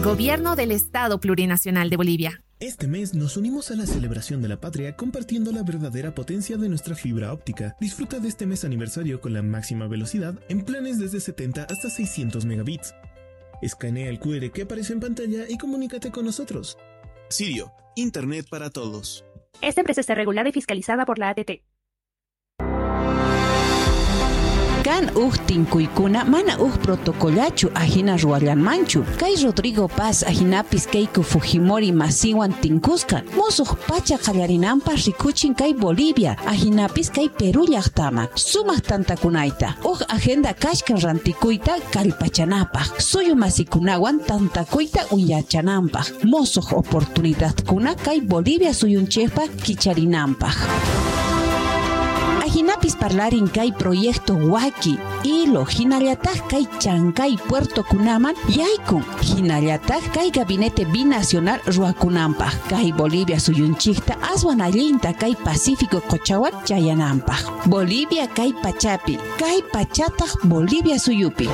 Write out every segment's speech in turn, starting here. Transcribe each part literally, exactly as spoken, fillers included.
Gobierno del Estado Plurinacional de Bolivia. Este mes nos unimos a la celebración de la patria compartiendo la verdadera potencia de nuestra fibra óptica. Disfruta de este mes aniversario con la máxima velocidad en planes desde setenta hasta seiscientos megabits. Escanea el cu erre que aparece en pantalla y comunícate con nosotros. Sirio, Internet para todos. Esta empresa está regulada y fiscalizada por la A T T. Kan uj tinkuykuna mana uj protocolachu ajina ruallanmanchu. Kay Rodrigo Paz ajinapis Keiko Fujimori masiwan tinkusqa. Musuq pacha qallarinanpaq rikuchin kay Bolivia, ajinapis kay Perú llaqtama. Sumaq tantakunayta. Uj agenda kashkan rantikuyta kallpachanapaq. Suyu masikunawan tantakuyta uyachananpaq. Musuq oportunidadkuna kay Bolivia suyunchejpa kicharinanpaq. Ajinapis parlarin kay proyecto waki ilo hinallataj kay chankay puerto kunaman yaykun hinallataj kay gabinete binacional ruakunanpaq kay Bolivia suyunchikta aswan allinta kay Pacífico Cochawan chayananpaq. Bolivia kay pachapi kay pachataj Bolivia suyupi.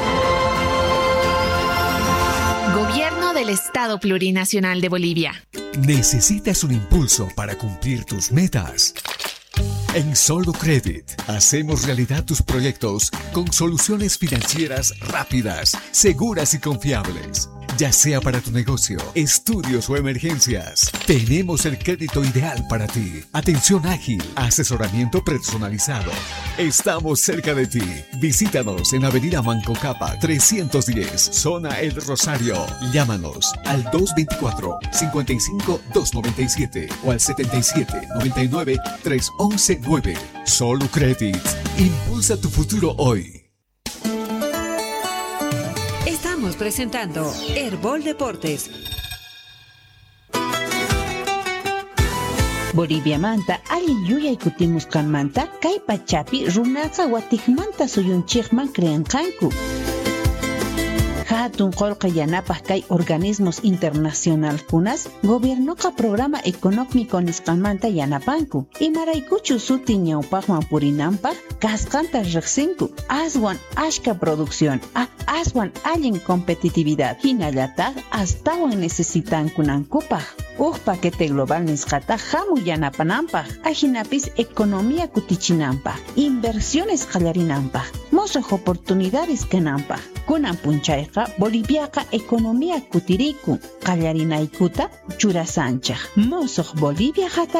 Gobierno del Estado Plurinacional de Bolivia. ¿Necesitas un impulso para cumplir tus metas? En Solucredit hacemos realidad tus proyectos con soluciones financieras rápidas, seguras y confiables. Ya sea para tu negocio, estudios o emergencias, tenemos el crédito ideal para ti. Atención ágil, asesoramiento personalizado. Estamos cerca de ti. Visítanos en Avenida Mancocapa trescientos diez, Zona El Rosario. Llámanos al dos veinticuatro, cincuenta y cinco, doscientos noventa y siete o al setenta y siete, noventa y nueve, trescientos once nueve. Solucredit. Impulsa tu futuro hoy. Estamos presentando Herbol Deportes. Bolivia manta ali yuyay kutimuskan manta kay pachapi runaqa watikmanta suyunchikman creanqanku. Hatun qolqa yanapaq kay organismos internacional kunas gobiernoqa programa económico nisqanmanta yanapanku. Imaraykuchu suti ñawpaqman purinanpaq kasqanta riqsinku. Aswan ashka producción, a aswan allin competitividad. Hinallataq astawan necesitankunankupaq. Uj paquete global nisqata hamu yanapananpaq. Ajinapis economía kutichinanpaq. Inversiones qallarinanpaq. Mostraq oportunidades kananpaq. Kunan punchayqa Boliviaqa economía kutirikun. Qallarinaykuta churasanchaq. Mosuq Bolivia hata